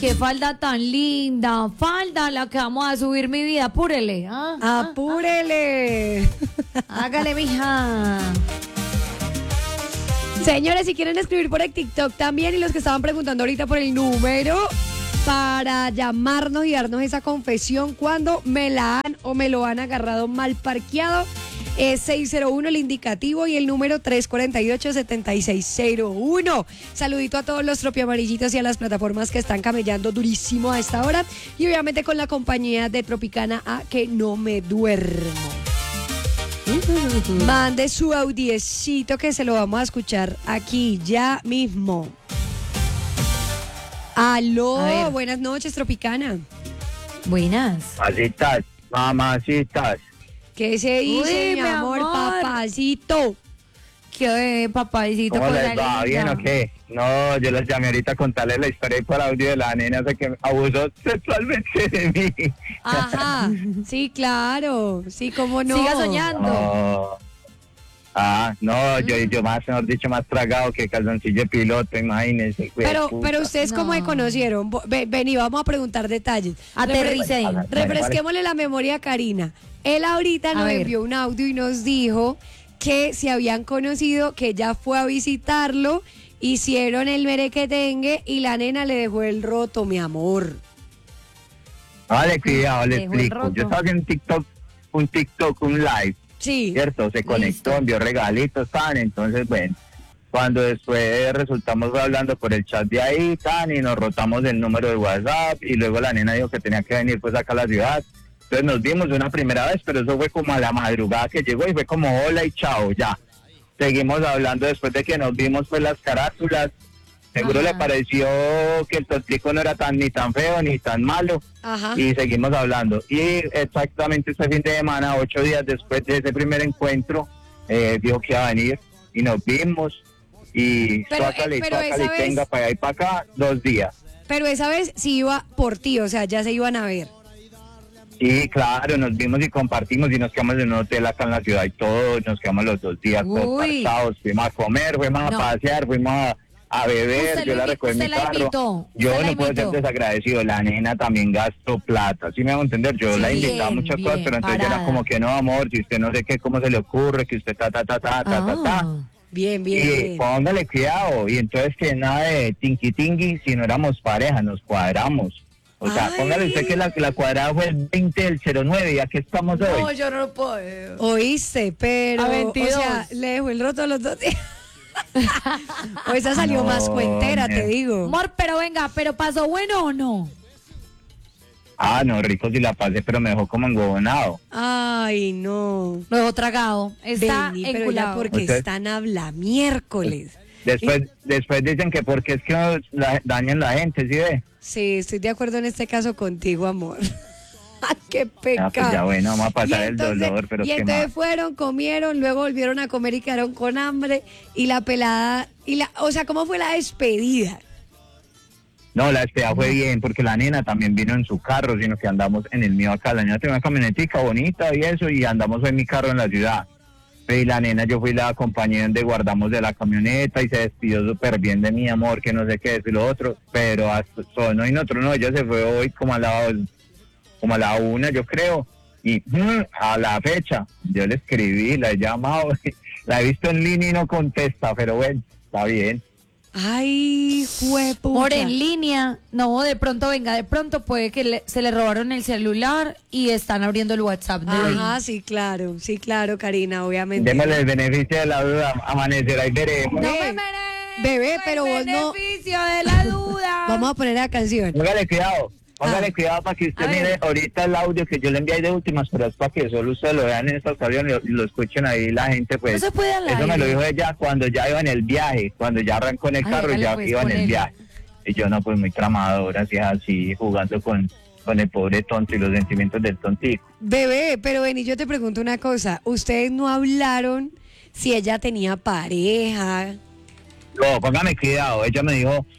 qué falda tan linda, falda la que vamos a subir, mi vida, apúrele. ¡Apúrele! Hágale, mija. Señores, si quieren escribir por el TikTok también, y los que estaban preguntando ahorita por el número para llamarnos y darnos esa confesión cuando me la han o me lo han agarrado mal parqueado, es 601 el indicativo y el número 348-7601. Saludito a todos los tropiamarillitos y a las plataformas que están camellando durísimo a esta hora, y obviamente con la compañía de Tropicana A, que no me duermo. Mande su audiecito que se lo vamos a escuchar aquí ya mismo. Aló, buenas noches, Tropicana. Buenas. Mamacitas, mamacitas. ¿Qué se dice, Uy, mi amor, papacito? ¿Qué papadicito? ¿Cómo con les la va? ¿Bien linda? o qué? No, yo les llamé ahorita a contarles la historia y por audio de la nena que abusó sexualmente de mí. Ajá, sí, claro, sí, cómo no. Siga soñando. No. No, yo más, mejor dicho, más tragado que calzoncillo de piloto, imagínense. Pero puta. ustedes cómo se No. conocieron. Vení, vamos a preguntar detalles. Aterrice ahí. Refresquémosle la memoria a Karina. Él ahorita nos ver. envió un audio y nos dijo que se habían conocido, que ya fue a visitarlo, hicieron el merequetengue y la nena le dejó el roto, mi amor. Vale, cuidado, les Dejó el explico. roto. Yo estaba haciendo un live, Sí. ¿cierto? Se conectó, envió regalitos, tan, entonces, bueno, cuando después resultamos hablando por el chat de ahí, tan, y nos rotamos el número de WhatsApp, y luego la nena dijo que tenía que venir pues acá a la ciudad. Entonces nos vimos una primera vez, pero eso fue como a la madrugada que llegó y fue como hola y chao, ya. Seguimos hablando después de que nos vimos pues las carátulas. Seguro Ajá. le pareció que el tontico no era ni tan feo ni tan malo. Ajá. Y seguimos hablando. Y exactamente este fin de semana, 8 días después de ese primer encuentro, dijo que iba a venir y nos vimos. Y Pero, tócale, pero esa tócale, vez- tenga para allá y para acá, 2 días. Pero esa vez sí iba por ti, o sea, ya se iban a ver. Sí, claro, nos vimos y compartimos y nos quedamos en un hotel acá en la ciudad y todo, nos quedamos los 2 días todos Uy. parchados, fuimos a comer, fuimos No. a pasear, fuimos a beber, Usted yo lo la invi- recogí en usted mi la carro. invitó, Yo usted la no puedo ser invitó. desagradecido, la nena también gastó plata, ¿sí me hago entender? Yo la Sí, invitaba a muchas bien, cosas, pero entonces yo era parada. como que no, amor, si usted no sé qué, cómo se le ocurre, que usted ta. Bien, Y bien, bien. póngale cuidado, y entonces que nada de tingui, si no éramos pareja, nos cuadramos. O sea, Ay. póngale usted que la cuadrada fue el 20 del 09 y aquí estamos hoy. yo no lo puedo. Oíste, pero, A o 22. sea, le dejó el roto a los 2 días. O esa salió No, más cuentera, te mira. digo. Amor, pero venga, ¿pero pasó bueno o no? No, rico si la pasé, pero me dejó como engobonado. Ay, no. Lo dejó tragado. Está Vení, pero ya enculado. porque Usted- están habla miércoles. Después dicen que porque es que dañan la gente, ¿sí ve? Sí, estoy de acuerdo en este caso contigo, amor. Ay, qué Pues ya pecado. bueno, vamos a pasar Y el dolor, pero y qué entonces más. fueron, comieron, luego volvieron a comer y quedaron con hambre. Y la pelada, o sea, ¿cómo fue la despedida? No, la despedida fue bien, porque la nena también vino en su carro, sino que andamos en el mío acá. La nena tiene una camionetica bonita y eso, y andamos en mi carro en la ciudad. Y la nena, yo fui la acompañé donde guardamos de la camioneta y se despidió súper bien de mi amor, que no sé qué es y lo otro, pero hasta no y nosotros no, ella se fue hoy como a la 1, yo creo, y a la fecha, yo le escribí, la he llamado, la he visto en línea y no contesta, pero bueno, está bien. Ay, juepucha. Amor, en línea. No, de pronto, venga, de pronto puede que se le robaron el celular y están abriendo el WhatsApp de ahí. Ajá, sí, claro, Karina, obviamente. Démosle el beneficio de la duda, amanecer, ahí veremos. No Bebé, me merezco bebé, pero el vos no- beneficio de la duda. Vamos a poner la canción. Póngale cuidado para que usted A ver. mire ahorita el audio que yo le envié de últimas, pero es para que solo ustedes lo vean en esta ocasión y lo escuchen ahí la gente, pues. No se puede al Eso me lo aire. dijo ella cuando ya iba en el viaje, cuando ya arrancó en el Ay, carro y hágale, ya pues, iba en el ponele. viaje. Y yo no, pues muy tramadora, así, así jugando con el pobre tonto y los sentimientos del tontico. Bebé, pero ven, y yo te pregunto una cosa. ¿Ustedes no hablaron si ella tenía pareja? No, póngame cuidado, ella me dijo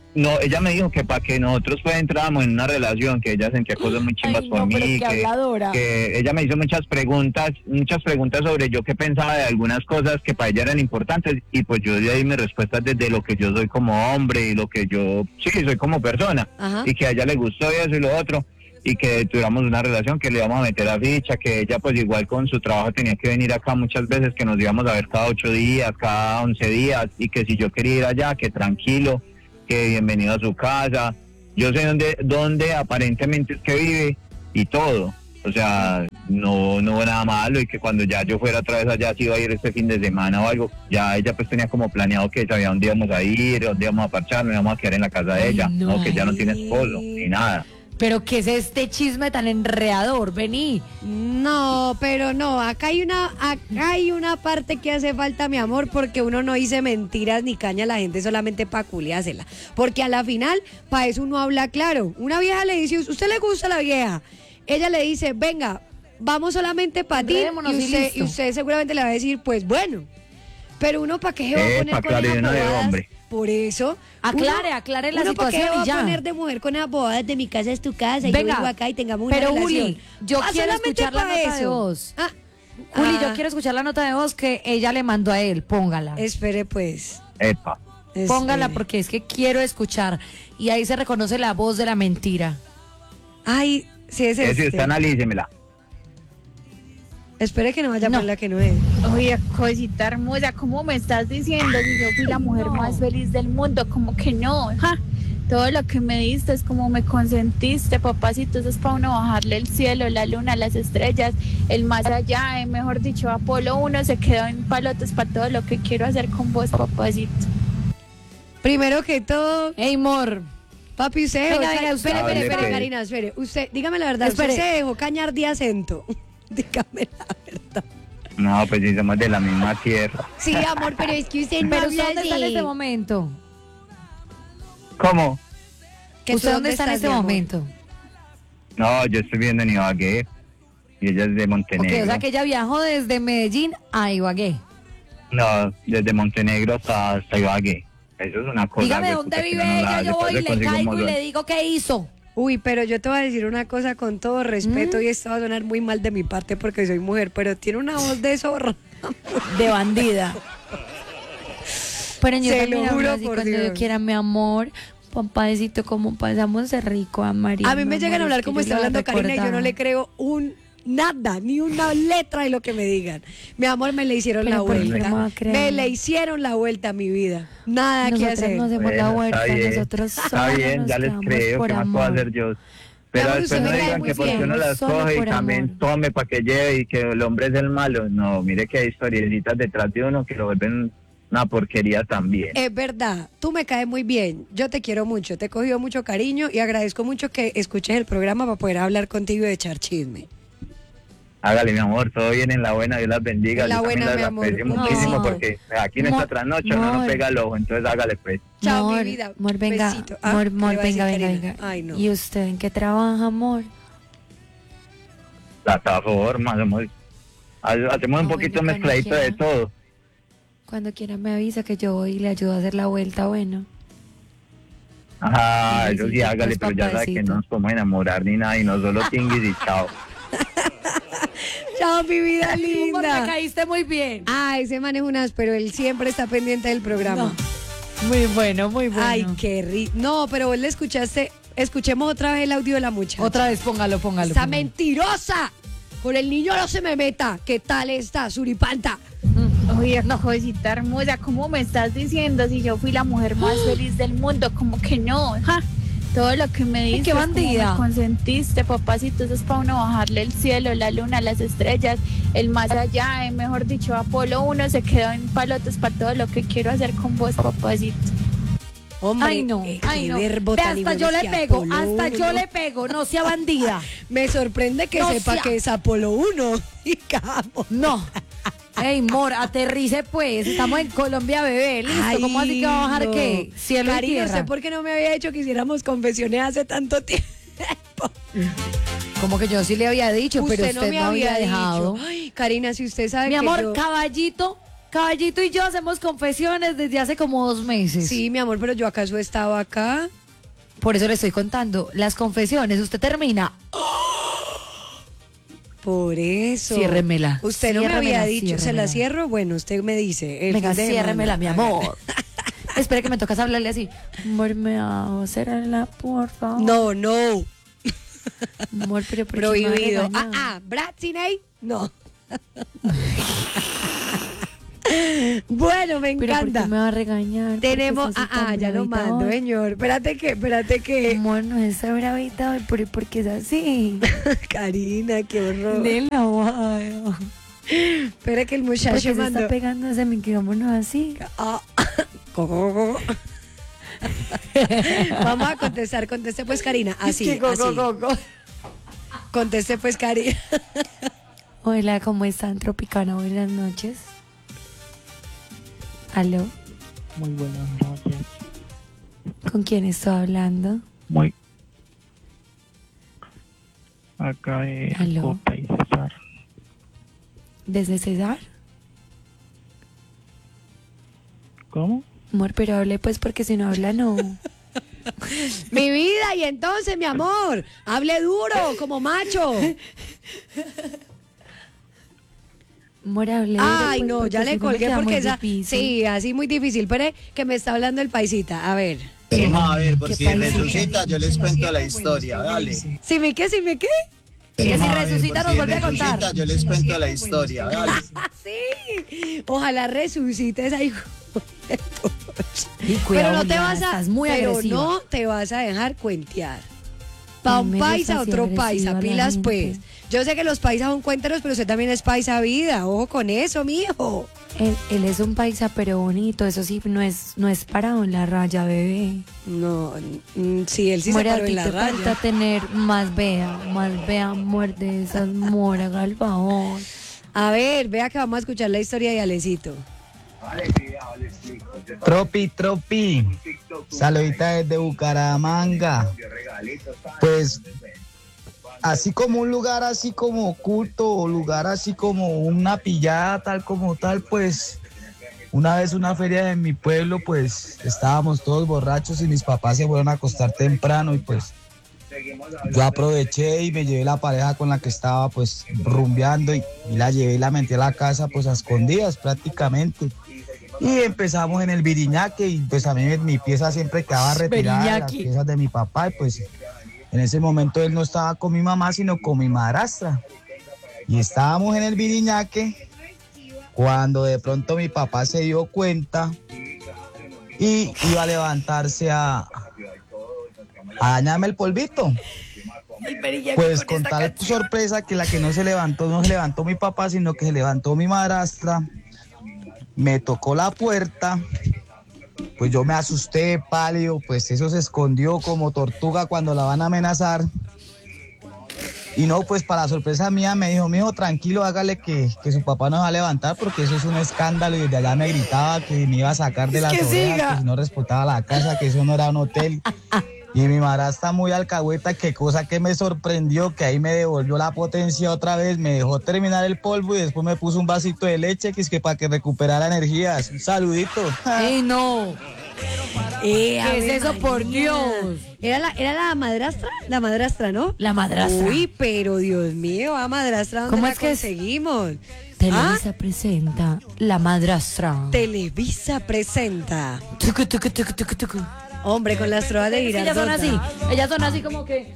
no, ella me dijo que para que nosotros pues entráramos en una relación, que ella sentía cosas muy chimbas Ay, por no, mí, pero qué habladora. que ella me hizo muchas preguntas sobre yo qué pensaba de algunas cosas que para ella eran importantes, y pues yo di ahí mis respuestas desde lo que yo soy como hombre y lo que yo sí soy como persona. Ajá. Y que a ella le gustó y eso y lo otro, y que tuviéramos una relación, que le íbamos a meter a ficha, que ella pues igual con su trabajo tenía que venir acá muchas veces, que nos íbamos a ver cada 8 días, cada 11 días, y que si yo quería ir allá, que tranquilo, que bienvenido a su casa. Yo sé dónde aparentemente es que vive y todo. O sea, no hubo nada malo, y que cuando ya yo fuera otra vez allá, si iba a ir este fin de semana o algo, ya ella pues tenía como planeado que sabía dónde íbamos a ir, dónde íbamos a parchar, no íbamos a quedar en la casa de Ay, ella, no. no, que ella no tiene esposo ni nada. Pero ¿qué es este chisme tan enredador? Vení. No, pero no, acá hay una parte que hace falta, mi amor, porque uno no dice mentiras ni caña a la gente solamente para culiársela. Porque a la final, para eso uno habla claro. Una vieja le dice, ¿usted le gusta a la vieja? Ella le dice, venga, vamos solamente para ti. Enredémonos y listo. Y usted seguramente le va a decir, pues bueno. Pero uno, ¿para qué se va a poner con claro, esas yo no de bobadas? hombre. Por eso. Aclare la uno, ¿para qué situación va y ya. a poner de mujer con esas bobadas de mi casa es tu casa y Venga, yo vivo acá y tengamos una pero relación? Juli, yo quiero solamente escuchar la pa' nota de eso. voz. Ah, Juli, yo ah, quiero escuchar la nota de voz que ella le mandó a él. Póngala. Espere, pues. Epa. Póngala Espere. porque es que quiero escuchar. Y ahí se reconoce la voz de la mentira. Ay, sí es Eso, este. usted analícemela. Espere que no vaya No. por la que no es. Oye, cosita hermosa, ¿cómo me estás diciendo si yo fui la mujer no. más feliz del mundo? Como que no, ja. Todo lo que me diste es como me consentiste, papacito, eso es para uno bajarle el cielo, la luna, las estrellas, el más allá, mejor dicho, Apolo 1 se quedó en palotes para todo lo que quiero hacer con vos, papacito. Primero que todo, Ey, mor. papi, usted Venga, dejó venga, espere, hable, espere, espere, pues. Karina, espere. Usted, dígame la verdad, Espere. usted se dejó cañar de acento. Dígame la verdad. No, pues si somos de la misma tierra. Sí, amor, pero es que usted no Pero habla ¿usted dónde está en así. este momento? ¿Cómo? ¿Que ¿Usted tú dónde está en estás, este mi amor? momento? No, yo estoy viviendo en Ibagué y ella es de Ok, Montenegro. o sea que ella viajó desde Medellín a Ibagué. No, desde Montenegro hasta Ibagué. Eso es una cosa. Dígame güey, dónde puta, que vive uno no la ella, hace, yo pues voy y le le consigo un caigo y montón. le digo qué hizo. Uy, pero yo te voy a decir una cosa con todo respeto y esto va a sonar muy mal de mi parte porque soy mujer, pero tiene una voz de zorra. De bandida. Pero yo Se también lo hablo juro así por cuando Dios. yo quiera, mi amor. Papadecito, como pasamos de rico a María. A mí me llegan a hablar como está hablando Karina y yo no le creo nada, ni una letra de lo que me digan. Mi amor, me le hicieron Pero la ¿por qué vuelta. no va a creer? Me le hicieron la vuelta a mi vida. Nada que Nosotros hacer. nos hacemos la Bueno, vuelta, está bien, nosotros está solo bien, nos ya les quedamos creo, por ¿qué más puedo amor. hacer yo? Pero amor, después usted no me cae digan muy que porque bien. uno las Solo coge y por también amor. tome para que lleve y que el hombre es el malo. No, mire que hay historiecitas detrás de uno que lo vuelven una porquería también. Es verdad, tú me caes muy bien, yo te quiero mucho, te he cogido mucho cariño y agradezco mucho que escuches el programa para poder hablar contigo y echar chisme. Hágale, mi amor, todo bien en la buena, Dios las bendiga. En la Yo también buena, las mi amor. aprecio No. muchísimo porque aquí en esta trasnoche uno no Amor. pega el ojo, entonces hágale pues. Chao, Amor, mi vida. amor, venga, Besito. amor, ¿qué le va a decir venga, venga, Karina? venga. Ay, no. ¿Y usted en qué trabaja, amor? Plataforma, hacemos un Ah, poquito bueno, mezcladito cuando de todo. Cuando quiera me avisa que yo voy y le ayudo a hacer la vuelta, bueno. Ajá, Sí, eso sí, sí, hágale, pues, pero ya sabe que papacito. no nos podemos enamorar ni nada y no solo tinguis y chao. Chao, mi vida Amor, me linda. caíste muy bien. Ah, ese man es un áspero, él siempre está pendiente del programa. No. Muy bueno, muy bueno. Ay, qué rico. No, pero vos le escuchaste, escuchemos otra vez el audio de la muchacha. Otra vez, póngalo. ¡Esa póngalo. mentirosa! Con el niño no se me meta. ¿Qué tal está, suripanta? Oye, cosita hermosa, ¿cómo me estás diciendo si yo fui la mujer más feliz del mundo? Como que no, ja. Todo lo que me diste qué es como bandida. me consentiste, papacito, eso es para uno bajarle el cielo, la luna, las estrellas, el más allá, mejor dicho, Apolo 1 se quedó en palotes para todo lo que quiero hacer con vos, papacito. Hombre, Ay, no, qué ay, no. verbo Ve, tan hasta bueno yo es le que pego, Apolo hasta yo 1. le pego, no sea bandida. Me sorprende que No sepa sea- que es Apolo 1. Y cabo. No. Ey, mor, aterrice pues. Estamos en Colombia, bebé. Listo. ¿Cómo así que va a bajar no. qué? Cielo y Cariño, tierra. sé por qué no me había hecho que hiciéramos confesiones hace tanto tiempo. Como que yo sí le había dicho, pero usted no me no había había dejado. dicho. Ay, Karina, si usted sabe Mi que amor, yo... caballito Caballito y yo hacemos confesiones desde hace como 2 meses. Sí, mi amor, pero yo acaso estaba acá. Por eso le estoy contando. Las confesiones, usted termina. Por eso. Ciérremela. Usted no me Ciérremela, había dicho, ¿se la ciérremela. cierro? Bueno, usted me dice. El Venga, fin de ciérremela, mi semana. amor. Espera que me tocas hablarle así. Amor, me va a cerrarla, por favor. No. Amor, pero ¿por qué me va a Prohibido. regañar? Bratzinei, no. Bueno, me Pero ¿por encanta. qué me va a regañar? ¿Por qué Tenemos, estás así tan ya lo bravita mando, hoy? señor. Espérate que. Amor, no está bravita hoy, pero ¿por qué es así? Karina, qué horror. De la guayo. Espera que el ¿Por qué muchacho se mandó. está pegando ese micrófono así? Ah, Vamos a contestar, conteste pues Karina, así, así. Conteste pues Karina. Hola, ¿cómo están, Tropicana? Buenas noches. ¿Aló? Muy buenas noches. ¿Con quién estoy hablando? Muy. Acá es Aló. Copa y César. ¿Desde César? ¿Cómo? Amor, pero hable pues porque si no habla no. Mi vida, y entonces, mi amor, hable duro, como macho. Amor, hable. Ay, pues, no, porque ya si le no me colgué queda porque muy esa. difícil. Sí, así muy difícil. Pero que me está hablando el paisita. A ver. A ver, por ¿Qué si paisita? resucita, yo les cuento la historia, dale. ¿Sí me qué? ¿Sí me qué? Que si A ver, resucita por nos si vuelve a resucita, contar. yo les cuento la historia, dale. Sí. Ojalá resucites ahí. Y cuidado, Pero no te Juliana, vas a. estás muy pero agresiva. no te vas a dejar cuentear. Pa' Ay, un me paisa, gusta así otro agresiva paisa, la pilas gente. pues. Yo sé que los paisas son cuenteros, pero usted también es paisa vida. Ojo con eso, mijo. Él es un paisa pero bonito, eso sí, no es parado en la raya, bebé. No, sí, él sí Muere, se a paró ti en la te falta raya. tener más vea, muerde esas moras, al favor. A ver, vea que vamos a escuchar la historia de Alecito. Tropi, saludita desde Bucaramanga. Pues así como un lugar así como oculto, o lugar así como una pillada tal como tal, pues una vez una feria de mi pueblo, pues estábamos todos borrachos y mis papás se fueron a acostar temprano y pues yo aproveché y me llevé la pareja con la que estaba pues rumbeando y la llevé y la metí a la casa pues a escondidas prácticamente. Y empezamos en el Viriñaque y pues a mí mi pieza siempre quedaba retirada de las Viriñaque. piezas de mi papá y pues en ese momento él no estaba con mi mamá sino con mi madrastra. Y estábamos en el Viriñaque cuando de pronto mi papá se dio cuenta y iba a levantarse a dañarme el polvito. Pues con tal sorpresa que la que no se levantó mi papá, sino que se levantó mi madrastra, me tocó la puerta, pues yo me asusté, pálido, pues eso se escondió como tortuga cuando la van a amenazar. Y no, pues para sorpresa mía me dijo, mijo, tranquilo, hágale que su papá nos va a levantar porque eso es un escándalo. Y desde allá me gritaba que me iba a sacar de las orejas, que si no respetaba la casa, que eso no era un hotel. Y mi madrastra muy alcahueta, qué cosa que me sorprendió, que ahí me devolvió la potencia otra vez, me dejó terminar el polvo y después me puso un vasito de leche, que es que para que recuperara energías. Un saludito. ¡Ey, no! ¿Qué Ave es eso, por María. Dios? ¿Era la madrastra? La madrastra, ¿no? La madrastra. Uy, pero Dios mío, a madrastra, ¿dónde ¿Cómo la es que es? conseguimos? Televisa presenta La Madrastra. Televisa presenta. Tucu, tucu, tucu, tucu, tucu. Hombre, con las trovas de Es que ellas son Girardota. así, ellas son así como que...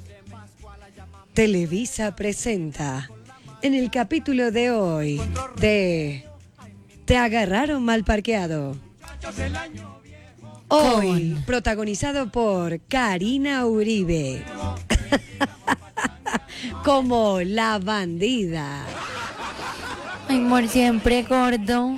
Televisa presenta. En el capítulo de hoy de Te agarraron mal parqueado. Hoy, protagonizado por Karina Uribe. Como la bandida. Ay, amor, siempre gordo.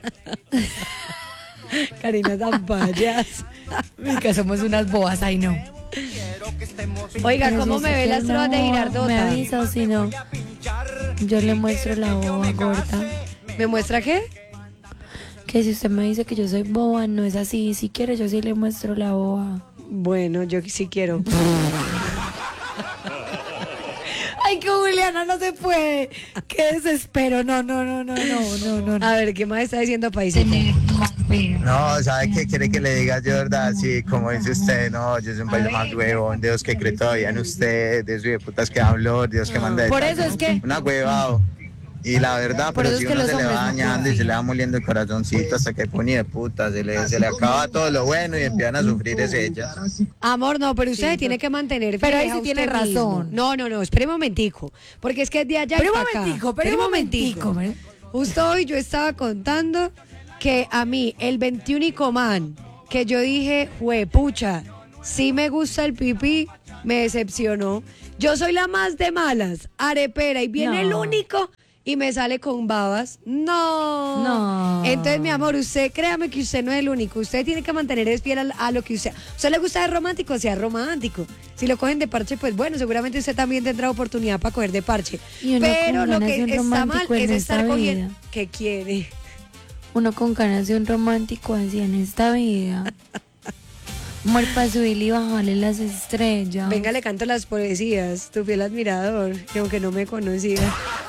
Karina tan payas. Que somos unas boas, ay no. Oiga, Pero ¿cómo si me usted ve las quiere trovas de una boa, Girardota? Me avisa o si no, yo le muestro la boba gorda. ¿Me muestra qué? Que si usted me dice que yo soy boba, no es así. Si quiere, yo sí le muestro la boba. Bueno, yo sí quiero. Ay, Ay, que Juliana no se puede. Qué desespero. No. A ver, ¿qué más está diciendo Paisita? No, ¿sabe qué quiere que le diga yo, verdad? Sí, como dice usted, no, yo soy un país más huevón, Dios que cree todavía en usted, de esos de putas que hablo, Dios que manda de Por tal, eso es que- una huevado. Y la verdad, Por pero eso si es que uno los se le hombres va no dañando y se le va moliendo el corazoncito hasta que pone de puta, se le acaba todo lo bueno y empiezan a sufrir es ella. Amor, no, pero usted se tiene que mantener Pero ahí fiel a sí tiene usted mismo. razón. No, espere un momentico, porque es que es de allá Pero y un pa' acá. momentico, Espere un momentico. Justo hoy yo estaba contando que a mí el 21 man que yo dije, pucha, sí me gusta el pipí, me decepcionó. Yo soy la más de malas, arepera, y viene el No. único y me sale con babas. No. Entonces, mi amor, usted créame que usted no es el único. Usted tiene que mantener fiel a lo que usted. ¿Usted le gusta ser romántico? Sea romántico. Si lo cogen de parche, pues bueno, seguramente usted también tendrá oportunidad para coger de parche. Y uno Pero con lo ganas que de un está mal romántico es en estar esta cogiendo. vida. ¿Qué quiere? Uno con ganas de un romántico así en esta vida. Amor, para subirle y bajarle las estrellas. Venga, le canto las poesías. Tu fiel admirador, que aunque no me conocía.